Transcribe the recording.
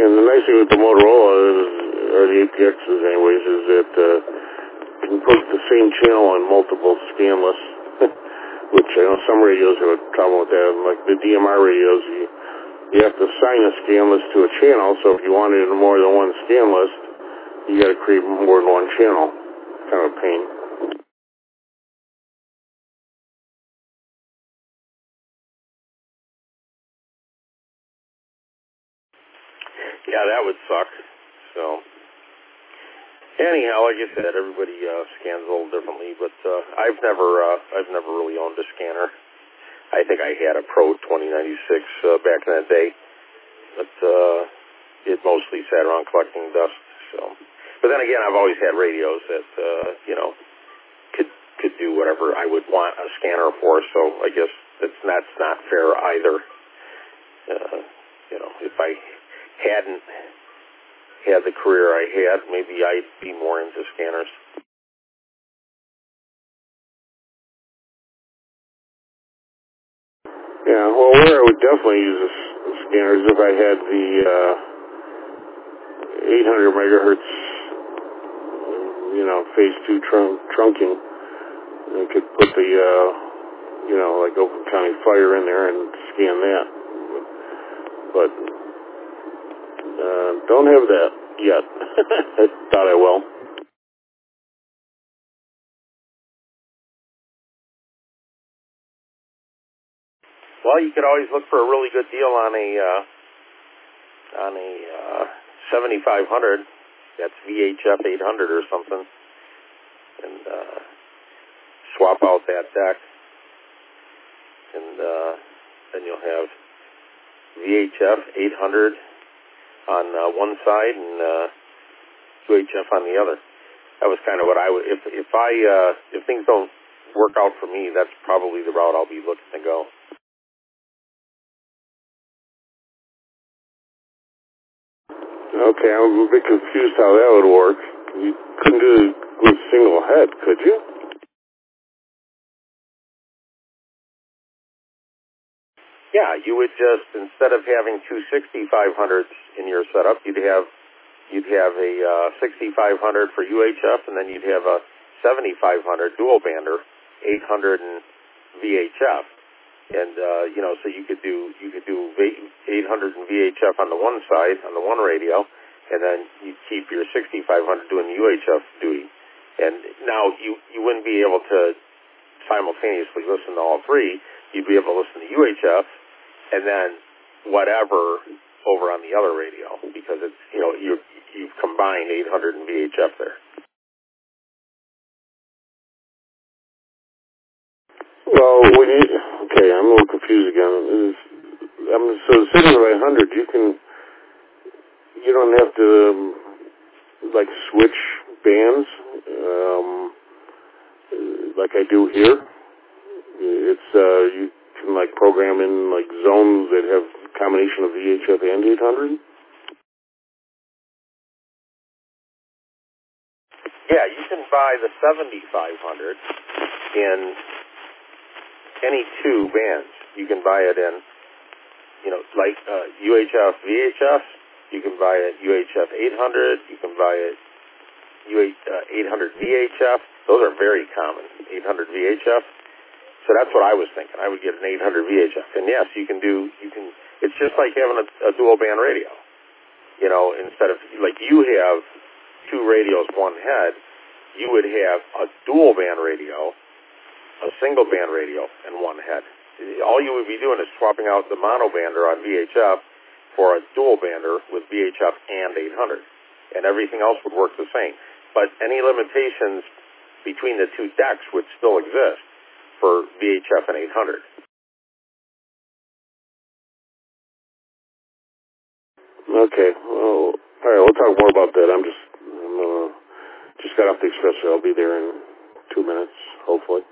And the nice thing with the Motorola or the APXs anyways, is that you can put the same channel on multiple scan lists, which I know some radios have a problem with that. Like the DMR radios, you have to assign a scan list to a channel, so if you wanted more than one scan list, you got to create more than one channel. Kind of a pain. Yeah, that would suck. So, anyhow, like I said, everybody scans a little differently, but I've never really owned a scanner. I think I had a Pro 2096 back in that day, but it mostly sat around collecting dust. So, but then again, I've always had radios that could do whatever I would want a scanner for. So I guess that's not fair either. If I hadn't had the career I had, maybe I'd be more into scanners. Yeah, well, where I would definitely use a scanner is if I had the 800 megahertz, phase 2 trunking. I could put the, like Oakland County Fire in there and scan that. But don't have that yet. I thought I will. Well, you could always look for a really good deal on a 7500. That's VHF 800 or something, and swap out that deck, and then you'll have VHF 800 on one side and UHF on the other. That was kind of what I would, if things don't work out for me, that's probably the route I'll be looking to go. Okay, I'm a bit confused how that would work. You couldn't do it with single head, could you? Yeah, you would just, instead of having two 6500s in your setup, you'd have a 6500 for UHF, and then you'd have a 7500 dual bander, 800 and VHF, and so you could do 800 and VHF on the one side, on the one radio, and then you keep your 6500 doing the UHF duty. And now you wouldn't be able to simultaneously listen to all three. You'd be able to listen to UHF and then whatever over on the other radio, because it's you've combined 800 and VHF there. Well, I'm a little confused again. So the 6500, you don't have to switch bands like I do here. It's you can program in zones that have a combination of VHF and 800. Yeah, you can buy the 7500 in any two bands. You can buy it in, UHF, VHF. You can buy it UHF 800. You can buy it 800 VHF. Those are very common, 800 VHF. So that's what I was thinking. I would get an 800 VHF. And yes, it's just like having a dual band radio. Instead of, you have two radios, one head, you would have a dual band radio, a single band radio, and one head. All you would be doing is swapping out the mono bander on VHF for a dual bander with VHF and 800. And everything else would work the same. But any limitations between the two decks would still exist for VHF and 800. Okay. Well, all right. We'll talk more about that. I'm just got off the expressway. I'll be there in 2 minutes, hopefully.